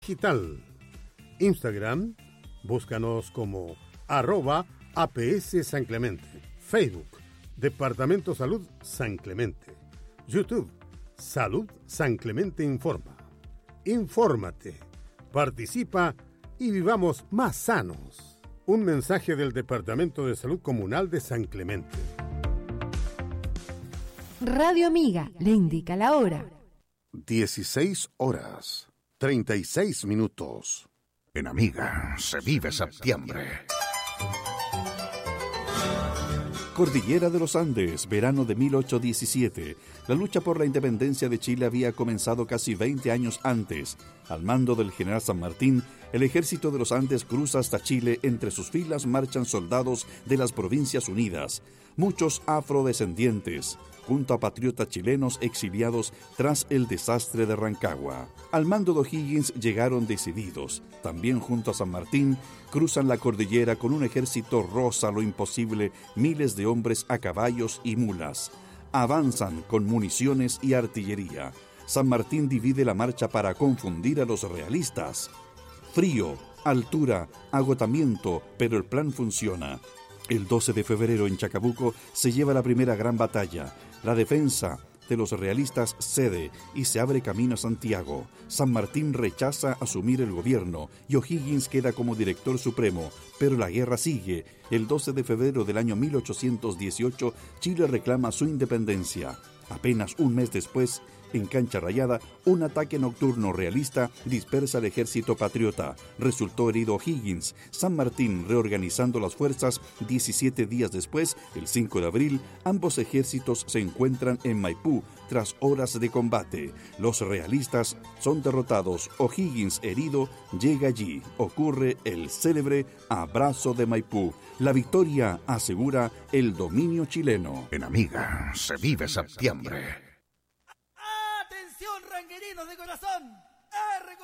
digital. Instagram, búscanos como @APS San Clemente. Facebook, Departamento Salud San Clemente. YouTube, Salud San Clemente Informa. Infórmate, participa y vivamos más sanos. Un mensaje del Departamento de Salud Comunal de San Clemente. Radio Amiga le indica la hora. 16:36. En Amiga se vive septiembre. Cordillera de los Andes, verano de 1817. La lucha por la independencia de Chile había comenzado casi 20 años antes. Al mando del general San Martín, el ejército de los Andes cruza hasta Chile. Entre sus filas marchan soldados de las Provincias Unidas, muchos afrodescendientes, junto a patriotas chilenos exiliados tras el desastre de Rancagua. Al mando de O'Higgins llegaron decididos. También junto a San Martín cruzan la cordillera con un ejército rosa lo imposible, miles de hombres a caballos y mulas. Avanzan con municiones y artillería. San Martín divide la marcha para confundir a los realistas. Frío, altura, agotamiento, pero el plan funciona. El 12 de febrero en Chacabuco se lleva la primera gran batalla. La defensa de los realistas cede y se abre camino a Santiago. San Martín rechaza asumir el gobierno y O'Higgins queda como director supremo, pero la guerra sigue. El 12 de febrero del año 1818, Chile reclama su independencia. Apenas un mes después, en Cancha Rayada, un ataque nocturno realista dispersa al ejército patriota. Resultó herido O'Higgins. San Martín reorganizando las fuerzas. 17 días después, el 5 de abril, ambos ejércitos se encuentran en Maipú tras horas de combate. Los realistas son derrotados. O'Higgins, herido, llega allí. Ocurre el célebre Abrazo de Maipú. La victoria asegura el dominio chileno. En Amiga se vive septiembre. ¡Atención, ranguerinos de corazón!